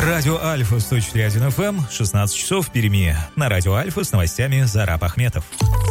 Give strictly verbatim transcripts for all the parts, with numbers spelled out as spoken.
Радио Альфа сто четыре один эф эм, шестнадцать часов в Перми. На Радио Альфа с новостями Зараб Ахметов.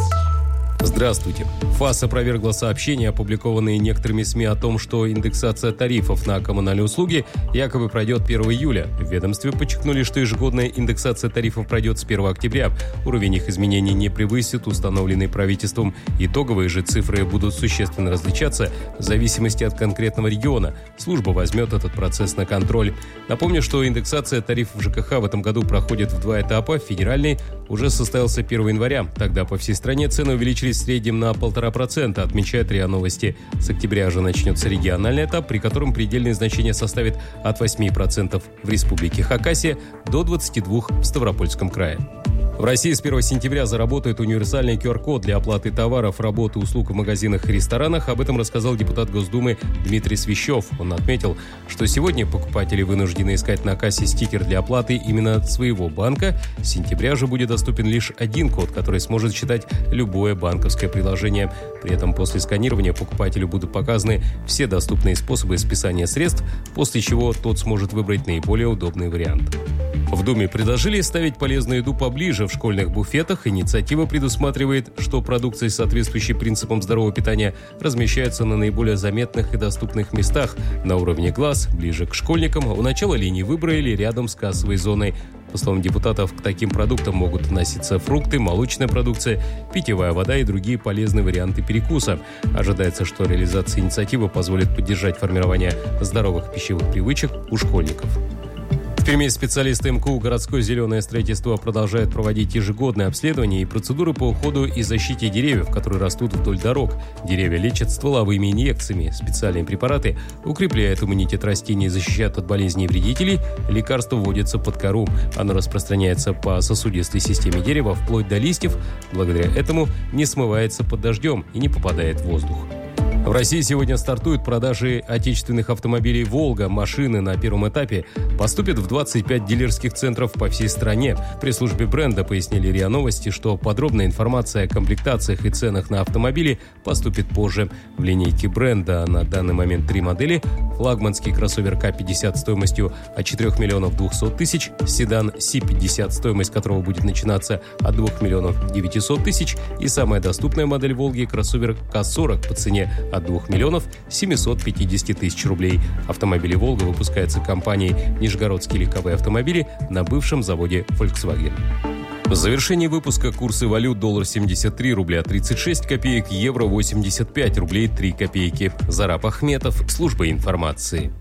Здравствуйте. ФАС опровергла сообщения, опубликованные некоторыми СМИ о том, что индексация тарифов на коммунальные услуги якобы пройдет первого июля. В ведомстве подчеркнули, что ежегодная индексация тарифов пройдет с первого октября. Уровень их изменений не превысит установленный правительством. Итоговые же цифры будут существенно различаться в зависимости от конкретного региона. Служба возьмет этот процесс на контроль. Напомню, что индексация тарифов ЖКХ в этом году проходит в два этапа. Федеральный уже состоялся первого января. Тогда по всей стране цены увеличились в среднем на полтора процента, отмечает РИА Новости. С октября же начнется региональный этап, при котором предельное значение составит от восьми процентов в Республике Хакасия до двадцати двух процентов в Ставропольском крае. В России с первого сентября заработает универсальный ку ар код для оплаты товаров, работы, услуг в магазинах и ресторанах. Об этом рассказал депутат Госдумы Дмитрий Свищев. Он отметил, что сегодня покупатели вынуждены искать на кассе стикер для оплаты именно от своего банка. С сентября же будет доступен лишь один код, который сможет считать любое банковское приложение. При этом после сканирования покупателю будут показаны все доступные способы списания средств, после чего тот сможет выбрать наиболее удобный вариант. В Думе предложили ставить полезную еду поближе в школьных буфетах. Инициатива предусматривает, что продукция, соответствующая принципам здорового питания, размещается на наиболее заметных и доступных местах на уровне глаз, ближе к школьникам, у начала линии выбора или рядом с кассовой зоной. По словам депутатов, к таким продуктам могут относиться фрукты, молочная продукция, питьевая вода и другие полезные варианты перекуса. Ожидается, что реализация инициативы позволит поддержать формирование здоровых пищевых привычек у школьников. В Перми специалисты эм ка у «Городское зеленое строительство» продолжают проводить ежегодные обследования и процедуры по уходу и защите деревьев, которые растут вдоль дорог. Деревья лечат стволовыми инъекциями. Специальные препараты укрепляют иммунитет растений и защищают от болезней и вредителей. Лекарство вводится под кору. Оно распространяется по сосудистой системе дерева вплоть до листьев. Благодаря этому не смывается под дождем и не попадает в воздух. В России сегодня стартуют продажи отечественных автомобилей «Волга». Машины на первом этапе поступят в двадцать пять дилерских центров по всей стране. В пресс-службе бренда пояснили РИА Новости, что подробная информация о комплектациях и ценах на автомобили поступит позже. В линейке бренда на данный момент три модели. Флагманский кроссовер ка пятьдесят стоимостью от четырёх миллионов двухсот тысяч, седан си пятьдесят, стоимость которого будет начинаться от двух миллионов девятисот тысяч, и самая доступная модель «Волги» кроссовер ка сорок по цене от двух миллионов семисот пятидесяти тысяч рублей. Автомобили «Волга» выпускаются компанией «Нижегородские легковые автомобили» на бывшем заводе Volkswagen. В завершении выпуска курсы валют: доллар семьдесят три рубля тридцать шесть копеек, евро восемьдесят пять рублей три копейки. Зараб Ахметов, служба информации.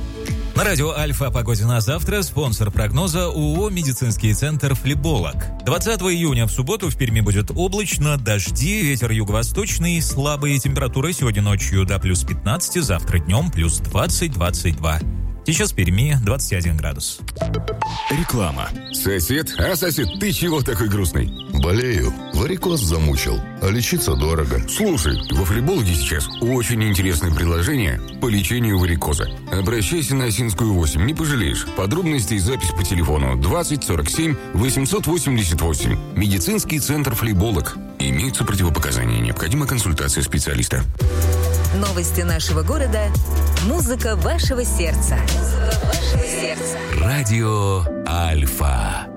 На радио Альфа о погоде на завтра. Спонсор прогноза ООО «Медицинский центр Флеболог». двадцатого июня в субботу в Перми будет облачно, дожди, ветер юго-восточный, слабые температуры сегодня ночью до плюс пятнадцати, завтра днем плюс двадцать - двадцать два. Сейчас в Перми двадцать один градус. Реклама. Сосед? А, сосед, ты чего такой грустный? Болею. Варикоз замучил. А лечиться дорого. Слушай, во Флебологе сейчас очень интересное предложение по лечению варикоза. Обращайся на Осинскую восемь, не пожалеешь. Подробности и запись по телефону двадцать сорок семь восемьсот восемьдесят восемь. Медицинский центр Флеболог. Имеются противопоказания. Необходима консультация специалиста. Новости нашего города. Музыка вашего сердца. Музыка вашего сердца. Радио Альфа.